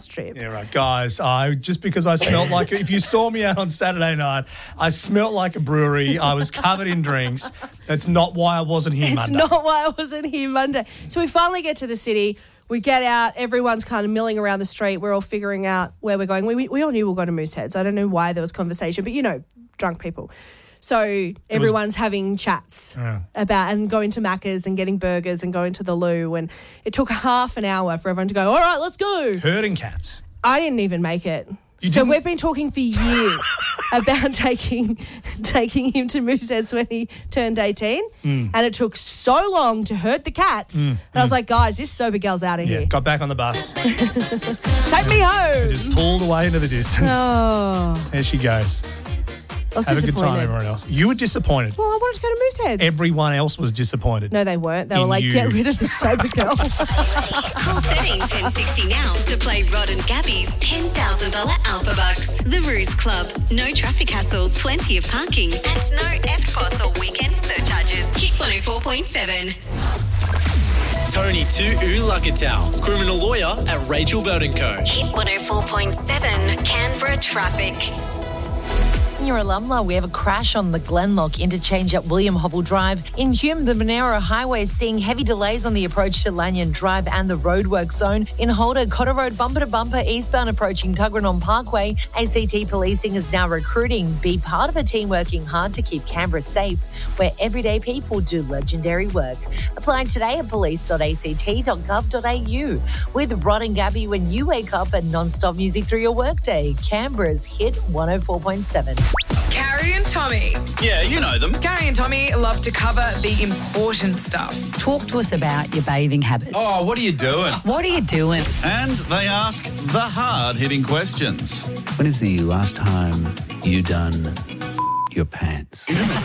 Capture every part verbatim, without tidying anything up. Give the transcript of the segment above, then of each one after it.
strip. Yeah, right. Guys, I just because I smelt like, if you saw me out on Saturday night, I smelt like a brewery. I was covered in drinks. That's not why I wasn't here It's Monday. not why I wasn't here Monday. So we finally get to the city. We get out. Everyone's kind of milling around the street. We're all figuring out where we're going. We, we, we all knew we were going to Mooseheads. I don't know why there was conversation, but, you know, drunk people. So everyone's having chats Yeah. about and going to Macca's and getting burgers and going to the loo. And it took half an hour for everyone to go, all right, let's go. Herding cats. I didn't even make it. You so didn't? we've been talking for years about taking taking him to Mooseheads when he turned eighteen. Mm. And it took so long to herd the cats. Mm. And I was like, guys, this sober girl's out of Yeah, here. got back on the bus. Take me home. Just pulled away into the distance. Oh, There she goes. I was Have a good time, disappointed. everyone else. You were disappointed. Well, I wanted to go to Mooseheads. Everyone else was disappointed. No, they weren't. They were In like, you. get rid of the sober girl. Call thirteen ten sixty now to play Rod and Gabby's ten thousand dollars Alpha Bucks. The Ruse Club. No traffic hassles, plenty of parking, and no F P O S or weekend surcharges. Hit one oh four point seven. Tony to Ulagatal, criminal lawyer at Rachel Burton Co. Hit one oh four point seven. Canberra traffic. In your alumni, we have a crash on the Glenlock interchange at William Hobble Drive. In Hume, the Monero Highway is seeing heavy delays on the approach to Lanyon Drive and the roadwork zone. In Holder, Cotter Road bumper to bumper eastbound approaching Tuggeranong Parkway. A C T policing is now recruiting. Be part of a team working hard to keep Canberra safe, where everyday people do legendary work. Apply today at police dot a c t dot gov dot a u. With Rod and Gabby when you wake up and non-stop music through your workday. Canberra's Hit one oh four point seven. Carrie and Tommy. Yeah, you know them. Carrie and Tommy love to cover the important stuff. Talk to us about your bathing habits. Oh, what are you doing? What are you doing? And they ask the hard-hitting questions. When is the last time you done your pants?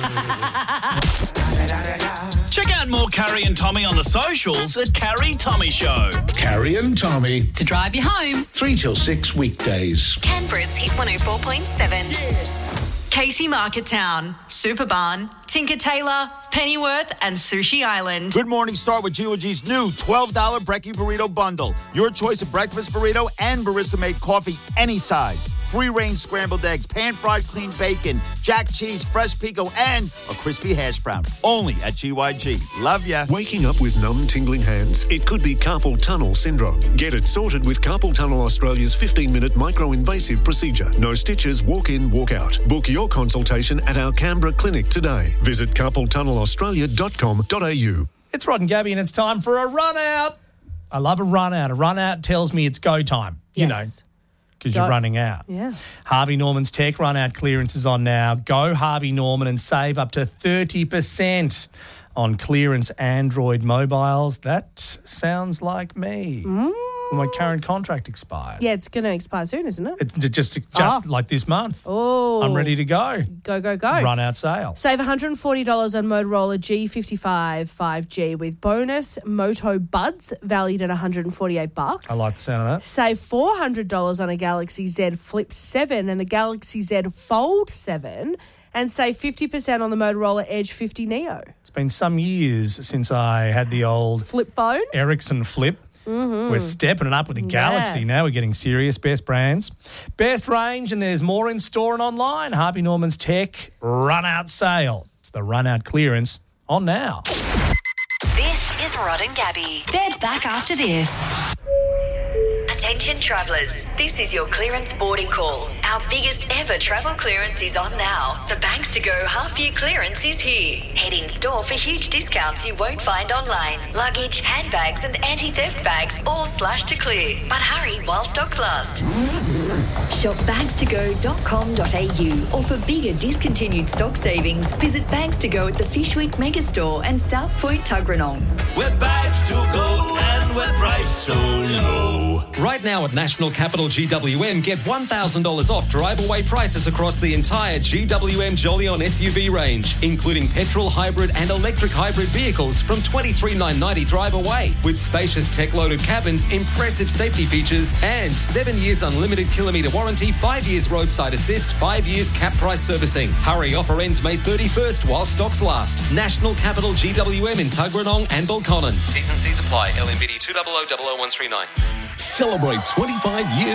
Check out more Carrie and Tommy on the socials at Carrie Tommy Show. Carrie and Tommy. To drive you home. Three till six weekdays. Canberra's Hit one oh four point seven. Casey Market Town, Superbarn, Tinker Tailor, Pennyworth and Sushi Island. Good morning. Start with G O G's new twelve dollars Brekkie Burrito Bundle. Your choice of breakfast burrito and barista-made coffee, any size. Free-range scrambled eggs, pan-fried clean bacon, jack cheese, fresh pico, and a crispy hash brown. Only at G Y G. Love ya. Waking up with numb, tingling hands? It could be carpal tunnel syndrome. Get it sorted with Carpal Tunnel Australia's fifteen-minute micro-invasive procedure. No stitches, walk in, walk out. Book your consultation at our Canberra clinic today. Visit carpal tunnel australia dot com dot a u. It's Rod and Gabby, and it's time for a run out. I love a run out. A run out tells me it's go time. You Yes. know, because you're running out. Yeah. Harvey Norman's tech run out clearance is on now. Go Harvey Norman and save up to thirty percent on clearance Android mobiles. That sounds like me. Mm. My current contract expired. Yeah, it's going to expire soon, isn't it? It's just just Oh. like this month. Oh. I'm ready to go. Go, go, go. Run out sale. Save one hundred forty dollars on Motorola G fifty-five five G with bonus Moto Buds valued at one hundred forty-eight bucks. I like the sound of that. Save four hundred dollars on a Galaxy Z Flip seven and the Galaxy Z Fold seven, and save fifty percent on the Motorola Edge fifty Neo. It's been some years since I had the old Flip phone. Ericsson Flip. Mm-hmm. We're stepping it up with the Galaxy Yeah. now. We're getting serious. Best brands, best range, and there's more in store and online. Harvey Norman's Tech Run Out Sale. It's the Run Out clearance on now. This is Rod and Gabby. They're back after this. Attention travellers, this is your clearance boarding call. Our biggest ever travel clearance is on now. The Banks to Go half-year clearance is here. Head in store for huge discounts you won't find online. Luggage, handbags and anti-theft bags all slashed to clear. But hurry while stocks last. Shop bags to go dot com dot a u or for bigger discontinued stock savings, visit Bags to Go at the Fishwick Megastore and South Point Tuggeranong. We're bags to go and we're priced so low. Right now at National Capital G W M, get one thousand dollars off drive-away prices across the entire G W M Jolyon S U V range, including petrol, hybrid and electric hybrid vehicles from twenty-three thousand nine hundred ninety dollars drive away, with spacious tech-loaded cabins, impressive safety features and seven years unlimited kilometres millimetre warranty, five years roadside assist, five years cap price servicing. Hurry, offer ends May thirty-first while stocks last. National Capital G W M in Tuggeranong and Belconnen. T's and C's apply. L M B D two zero zero zero zero one three nine. Celebrate twenty-five years